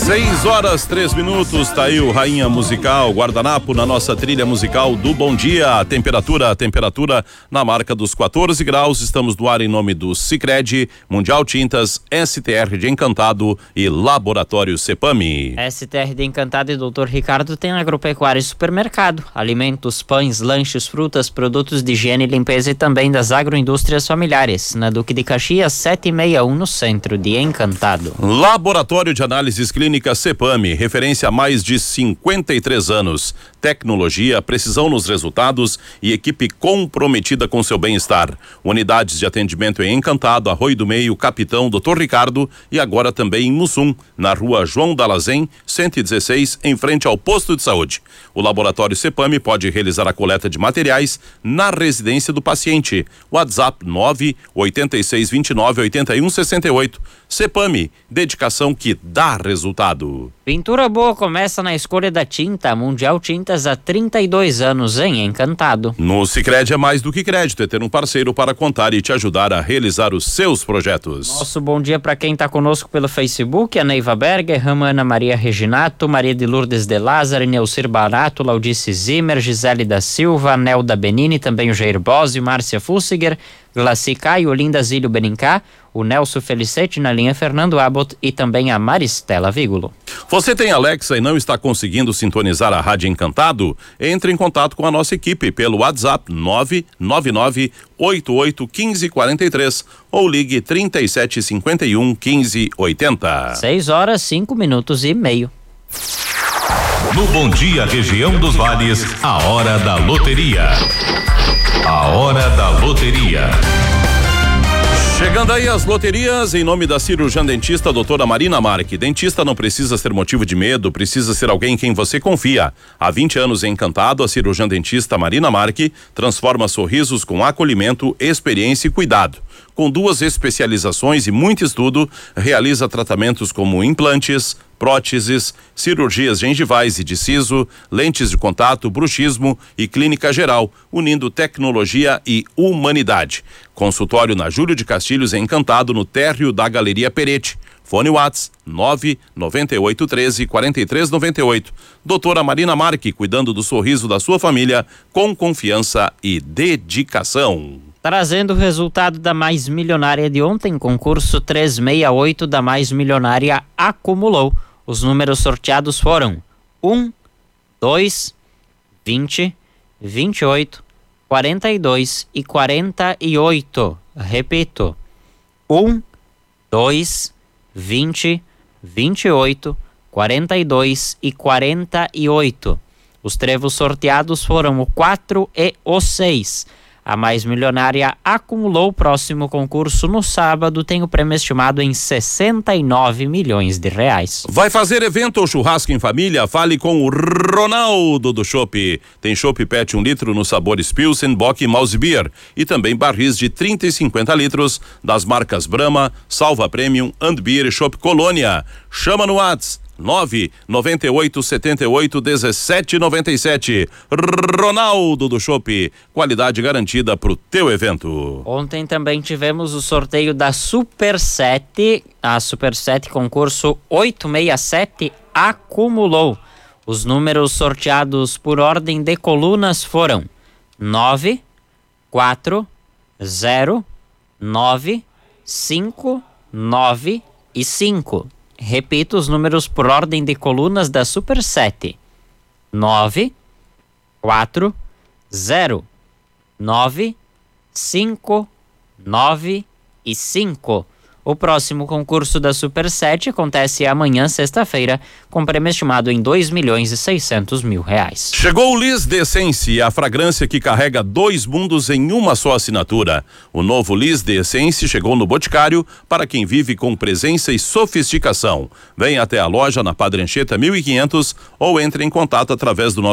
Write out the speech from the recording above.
6h03, tá aí o Rainha Musical, guardanapo na nossa trilha musical do Bom Dia. Temperatura na marca dos 14 graus. Estamos no ar em nome do Sicredi, Mundial Tintas, STR de Encantado e Laboratório Cepami. STR de Encantado e Dr. Ricardo tem agropecuária e supermercado, alimentos, pães, lanches, frutas, produtos de higiene e limpeza e também das agroindústrias familiares. Na Duque de Caxias, 761 no centro de Encantado. Laboratório de Análises Clínicas Cepami, referência há mais de 53 anos. Tecnologia, precisão nos resultados e equipe comprometida com seu bem-estar. Unidades de atendimento em Encantado, Arroio do Meio, Capitão, Dr. Ricardo e agora também em Mussum, na rua João Dalazen, 116, em frente ao posto de saúde. O Laboratório Cepami pode realizar a coleta de materiais na residência do paciente. WhatsApp 986298168. Cepami, dedicação que dá resultado. Pintura boa começa na escolha da tinta. Mundial Tintas há 32 anos em Encantado. No Sicredi é mais do que crédito, é ter um parceiro para contar e te ajudar a realizar os seus projetos. Nosso bom dia para quem está conosco pelo Facebook: a Neiva Berger, Rama Ana Maria Reginato, Maria de Lourdes de Lázaro, Neucir Barato, Laudice Zimmer, Gisele da Silva, Nelda Benini, também o Jair Bosio, Márcia Fussiger, Glaci Caio, Olinda Zílio Benincá, o Nelson Felicete na linha Fernando Abbott e também a Maristela Vígulo. Você tem Alexa e não está conseguindo sintonizar a Rádio Encantado? Entre em contato com a nossa equipe pelo WhatsApp 999881543 ou ligue 3751-1580. 6h05. No Bom Dia Região dos Vales, a hora da loteria. A hora da loteria. Chegando aí as loterias, em nome da cirurgiã dentista doutora Marina Marque. Dentista não precisa ser motivo de medo, precisa ser alguém em quem você confia. Há 20 anos em Encantado, a cirurgiã dentista Marina Marque transforma sorrisos com acolhimento, experiência e cuidado. Com 2 especializações e muito estudo, realiza tratamentos como implantes, próteses, cirurgias gengivais e de siso, lentes de contato, bruxismo e clínica geral, unindo tecnologia e humanidade. Consultório na Júlio de Castilhos, em Encantado, no térreo da Galeria Peretti. Fone WhatsApp 99813-4398. Doutora Marina Marque, cuidando do sorriso da sua família com confiança e dedicação. Trazendo o resultado da Mais Milionária de ontem, concurso 368 da Mais Milionária acumulou. Os números sorteados foram 1, 2, 20, 28, 42 e 48. Repito, 1, 2, 20, 28, 42 e 48. Os trevos sorteados foram o 4 e o 6. A Mais Milionária acumulou o próximo concurso no sábado, tem o prêmio estimado em 69 milhões de reais. Vai fazer evento ou churrasco em família? Fale com o Ronaldo do Chopp. Tem Chopp Pet 1 litro nos sabores Pilsen, Bock e Mouse Beer. E também barris de 30 e 50 litros das marcas Brahma, Salva Premium, Beer e Chopp Colônia. Chama no WhatsApp 998781797. Ronaldo do Chopp, qualidade garantida pro teu evento. Ontem também tivemos o sorteio da Super 7. A Super 7 concurso 867 acumulou. Os números sorteados por ordem de colunas foram 9, 4, 0, 9, 5, 9 e 5. Repito os números por ordem de colunas da Super 7. 9, 4, 0, 9, 5, 9 e 5. O próximo concurso da Super 7 acontece amanhã, sexta-feira, com prêmio estimado em 2.600.000 reais. Chegou o Liz de Essence, a fragrância que carrega 2 mundos em uma só assinatura. O novo Liz de Essence chegou no Boticário para quem vive com presença e sofisticação. Venha até a loja na Padre Anchieta 1500 ou entre em contato através do nosso